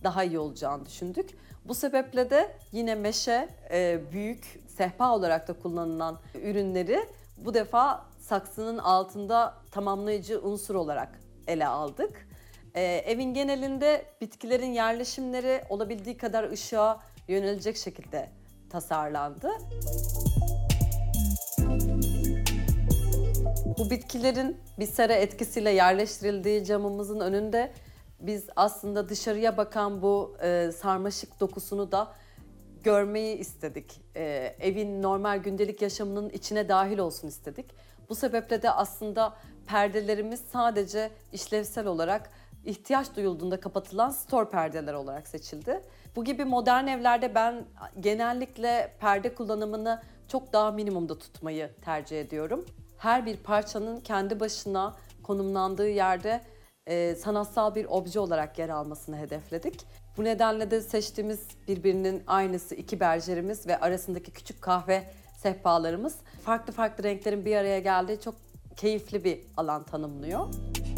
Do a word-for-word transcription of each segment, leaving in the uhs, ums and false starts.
daha iyi olacağını düşündük. Bu sebeple de yine meşe, e, büyük sehpa olarak da kullanılan ürünleri bu defa saksının altında tamamlayıcı unsur olarak ele aldık. E, evin genelinde bitkilerin yerleşimleri olabildiği kadar ışığa yönelecek şekilde tasarlandı. Bu bitkilerin bir sera etkisiyle yerleştirildiği camımızın önünde biz aslında dışarıya bakan bu e, sarmaşık dokusunu da görmeyi istedik. E, evin normal gündelik yaşamının içine dahil olsun istedik. Bu sebeple de aslında perdelerimiz sadece işlevsel olarak ihtiyaç duyulduğunda kapatılan stor perdeler olarak seçildi. Bu gibi modern evlerde ben genellikle perde kullanımını çok daha minimumda tutmayı tercih ediyorum. Her bir parçanın kendi başına konumlandığı yerde e, sanatsal bir obje olarak yer almasını hedefledik. Bu nedenle de seçtiğimiz birbirinin aynısı iki berjerimiz ve arasındaki küçük kahve sehpalarımız farklı farklı renklerin bir araya geldiği çok keyifli bir alan tanımlıyor.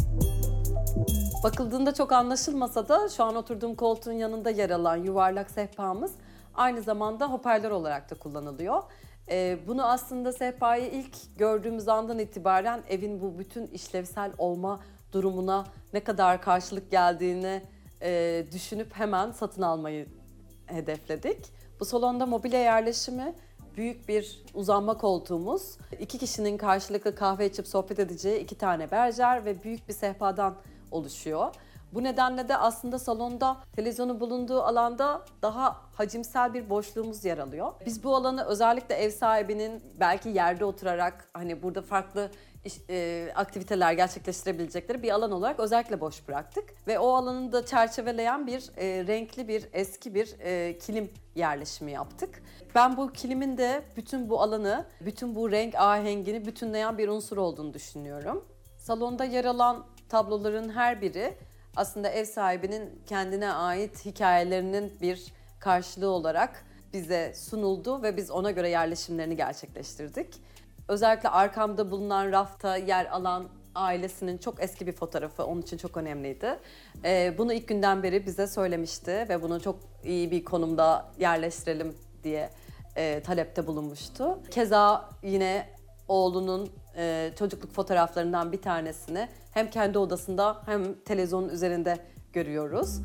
Bakıldığında çok anlaşılmasa da şu an oturduğum koltuğun yanında yer alan yuvarlak sehpamız aynı zamanda hoparlör olarak da kullanılıyor. Ee, bunu aslında sehpayı ilk gördüğümüz andan itibaren evin bu bütün işlevsel olma durumuna ne kadar karşılık geldiğini e, düşünüp hemen satın almayı hedefledik. Bu salonda mobilya yerleşimi büyük bir uzanma koltuğumuz, iki kişinin karşılıklı kahve içip sohbet edeceği iki tane berjer ve büyük bir sehpadan oluşuyor. Bu nedenle de aslında salonda televizyonun bulunduğu alanda daha hacimsel bir boşluğumuz yer alıyor. Biz bu alanı özellikle ev sahibinin belki yerde oturarak hani burada farklı iş, e, aktiviteler gerçekleştirebilecekleri bir alan olarak özellikle boş bıraktık. Ve o alanı da çerçeveleyen bir e, renkli bir eski bir e, kilim yerleşimi yaptık. Ben bu kilimin de bütün bu alanı, bütün bu renk ahengini bütünleyen bir unsur olduğunu düşünüyorum. Salonda yer alan tabloların her biri aslında ev sahibinin kendine ait hikayelerinin bir karşılığı olarak bize sunuldu ve biz ona göre yerleşimlerini gerçekleştirdik. Özellikle arkamda bulunan rafta yer alan ailesinin çok eski bir fotoğrafı onun için çok önemliydi. Ee, bunu ilk günden beri bize söylemişti ve bunu çok iyi bir konumda yerleştirelim diye e, talepte bulunmuştu. Keza yine oğlunun e, çocukluk fotoğraflarından bir tanesini hem kendi odasında hem televizyonun üzerinde görüyoruz.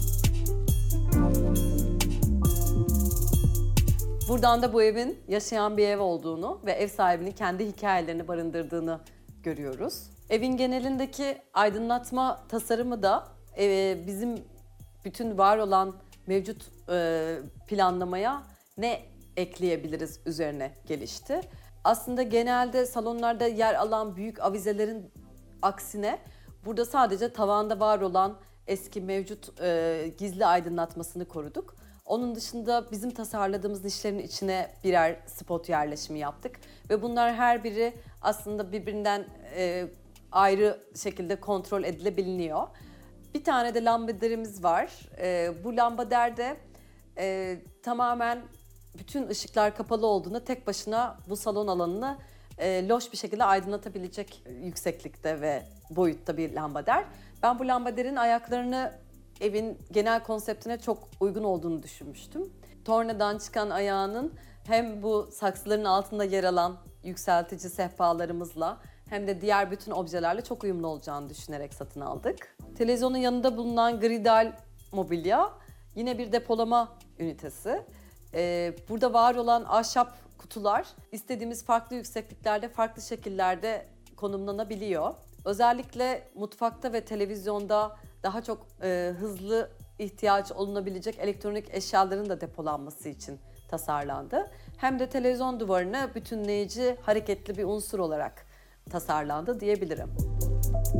Buradan da bu evin yaşayan bir ev olduğunu ve ev sahibinin kendi hikayelerini barındırdığını görüyoruz. Evin genelindeki aydınlatma tasarımı da e, bizim bütün var olan mevcut e, planlamaya ne ekleyebiliriz üzerine gelişti. Aslında genelde salonlarda yer alan büyük avizelerin aksine burada sadece tavanda var olan eski mevcut e, gizli aydınlatmasını koruduk. Onun dışında bizim tasarladığımız nişlerin içine birer spot yerleşimi yaptık. Ve bunlar her biri aslında birbirinden e, ayrı şekilde kontrol edilebiliyor. Bir tane de lambaderimiz var. E, bu lambaderde e, tamamen bütün ışıklar kapalı olduğunda tek başına bu salon alanını e, loş bir şekilde aydınlatabilecek yükseklikte ve boyutta bir lambader. Ben bu lambaderin ayaklarını evin genel konseptine çok uygun olduğunu düşünmüştüm. Tornadan çıkan ayağının hem bu saksıların altında yer alan yükseltici sehpalarımızla hem de diğer bütün objelerle çok uyumlu olacağını düşünerek satın aldık. Televizyonun yanında bulunan Gridal mobilya yine bir depolama ünitesi. Ee, burada var olan ahşap kutular istediğimiz farklı yüksekliklerde, farklı şekillerde konumlanabiliyor. Özellikle mutfakta ve televizyonda daha çok e, hızlı ihtiyaç olunabilecek elektronik eşyaların da depolanması için tasarlandı. Hem de televizyon duvarını bütünleyici, hareketli bir unsur olarak tasarlandı diyebilirim.